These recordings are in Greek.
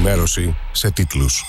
Ενημέρωση σε τίτλους.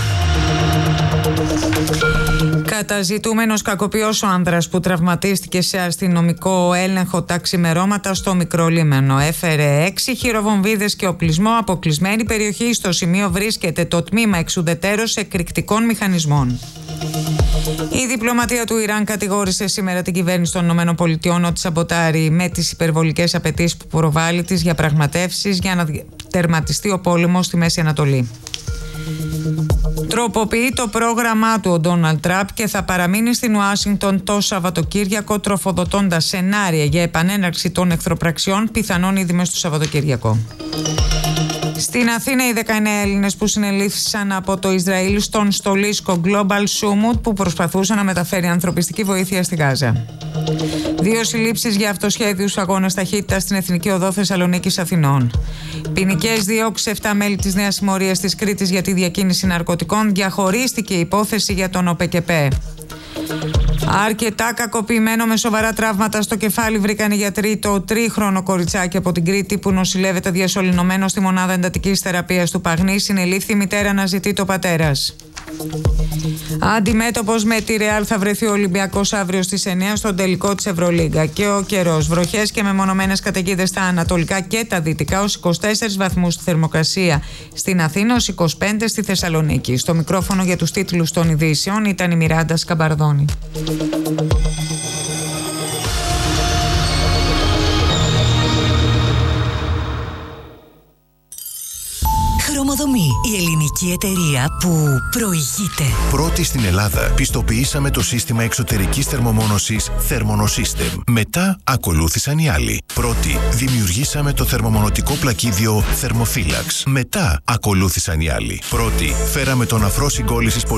Καταζητούμενος κακοποιός ο άνδρας που τραυματίστηκε σε αστυνομικό έλεγχο τα ξημερώματα στο Μικρολίμενο. Έφερε 6 χειροβομβίδες και οπλισμό. Αποκλεισμένη περιοχή. Στο σημείο βρίσκεται το τμήμα εξουδετέρως εκρηκτικών μηχανισμών. Η διπλωματία του Ιράν κατηγόρησε σήμερα την κυβέρνηση των ΗΠΑ ότι σαμποτάρει με τις υπερβολικές απαιτήσεις που προβάλλει τις διαπραγματεύσεις για να τερματιστεί ο πόλεμος στη Μέση Ανατολή. Τροποποιεί το πρόγραμμά του ο Ντόναλντ Τραμπ και θα παραμείνει στην Ουάσιγκτον το Σαββατοκύριακο, τροφοδοτώντας σενάρια για επανέναρξη των εχθροπραξιών, πιθανόν ήδη μες στο Σαββατοκύριακο. Στην Αθήνα, οι 19 Έλληνες που συνελήφθησαν από το Ισραήλ στον στολίσκο Global Summit που προσπαθούσε να μεταφέρει ανθρωπιστική βοήθεια στη Γάζα. 2 συλλήψεις για αυτοσχέδιους αγώνες ταχύτητας στην Εθνική Οδό Θεσσαλονίκης Αθηνών. Ποινικές διώξεις 7 μέλη της Νέας Συμμορίας της Κρήτης για τη διακίνηση ναρκωτικών. Διαχωρίστηκε η υπόθεση για τον ΟΠΕΚΕΠΕ. Αρκετά κακοποιημένο με σοβαρά τραύματα στο κεφάλι βρήκαν οι γιατροί το 3χρονο κοριτσάκι από την Κρήτη που νοσηλεύεται διασωληνωμένο στη μονάδα εντατικής θεραπείας του Παγνή. Συνελήφθη η μητέρα να ζητεί το πατέρας. Αντιμέτωπος με τη Ρεάλ θα βρεθεί ο Ολυμπιακός αύριο στις 9 στον τελικό της Ευρωλίγκα. Και ο καιρός, βροχές και μεμονωμένες καταιγίδες στα ανατολικά και τα δυτικά, ως 24 βαθμούς στη θερμοκρασία στην Αθήνα, ως 25 στη Θεσσαλονίκη. Στο μικρόφωνο για τους τίτλους των ειδήσεων ήταν η Μιράντα Σκαμπαρδόνη. Χρωμοδομή, η ελληνική εταιρεία που προηγείται. Πρώτη στην Ελλάδα πιστοποιήσαμε το σύστημα εξωτερικής θερμομόνωσης Thermonosystem. Μετά ακολούθησαν οι άλλοι. Πρώτη δημιουργήσαμε το θερμομονωτικό πλακίδιο Thermophilax. Μετά ακολούθησαν οι άλλοι. Πρώτη φέραμε τον αφρό συγκόλλησης